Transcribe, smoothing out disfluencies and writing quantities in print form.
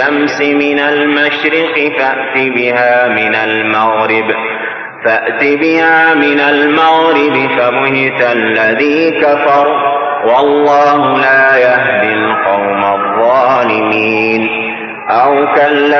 الشمس من المشرق فأت بها من المغرب فبهت الذي كفر والله لا يهدي القوم الظالمين. أو كالذي